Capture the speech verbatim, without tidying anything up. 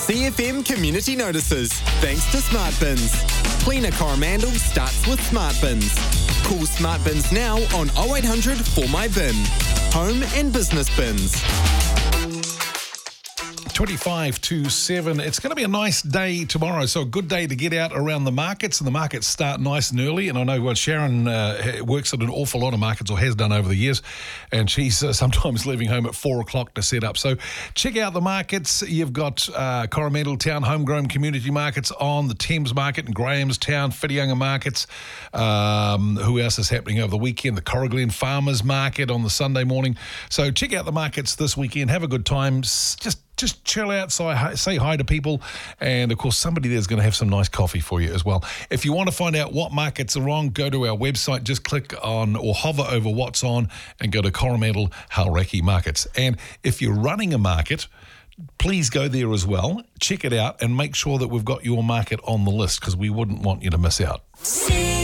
C F M Community Notices, thanks to Smart Bins. Cleaner Coromandel starts with Smart Bins. Call Smart Bins now on oh eight hundred four my bin. Home and business bins. twenty-five to seven. It's going to be a nice day tomorrow, so a good day to get out around the markets, and the markets start nice and early. And I know well, Sharon uh, works at an awful lot of markets, or has done over the years, and she's uh, sometimes leaving home at four o'clock to set up. So check out the markets. You've got uh, Coromandel Town Homegrown Community Markets on, the Thames Market and Grahamstown, Whitianga Markets. Um, who else is happening over the weekend? The Corriglen Farmers Market on the Sunday morning. So check out the markets this weekend. Have a good time. S- Just Just chill out, say hi, say hi to people, and of course somebody there's going to have some nice coffee for you as well. If you want to find out what markets are on, go to our website, just click on or hover over what's on and go to Coromandel Hauraki Markets. And if you're running a market, please go there as well, check it out and make sure that we've got your market on the list, because we wouldn't want you to miss out.